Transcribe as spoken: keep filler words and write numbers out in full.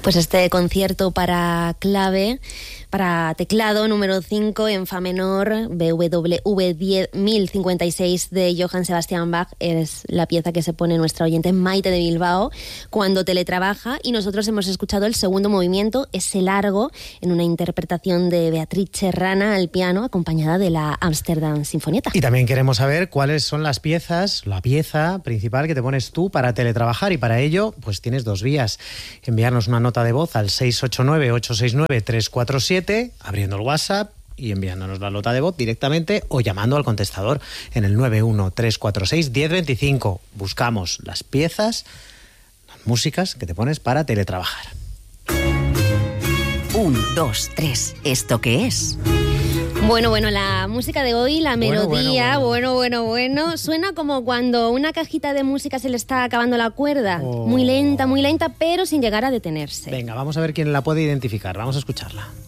Pues este concierto para clave, para teclado número cinco en fa menor, B W V diez mil cincuenta y seis de Johann Sebastian Bach, es la pieza que se pone nuestra oyente Maite de Bilbao cuando teletrabaja, y nosotros hemos escuchado el segundo movimiento, ese largo, en una interpretación de Beatriz Serrana al piano, acompañada de la Amsterdam Sinfonietta. Y también queremos saber cuáles son las piezas, la pieza principal que te pones tú para teletrabajar, y para ello pues tienes dos vías: enviarnos una nota de voz al seis ocho nueve, ocho seis nueve, tres cuatro siete, abriendo el WhatsApp y enviándonos la nota de voz directamente, o llamando al contestador en el nueve uno tres cuatro seis, uno cero dos cinco. Buscamos las piezas, las músicas que te pones para teletrabajar. Un, dos, tres. ¿Esto qué es? Bueno, bueno, la música de hoy, la melodía, bueno, bueno, bueno, bueno, bueno, suena como cuando una cajita de música se le está acabando la cuerda. Oh. Muy lenta, muy lenta, pero sin llegar a detenerse. Venga, vamos a ver quién la puede identificar. Vamos a escucharla.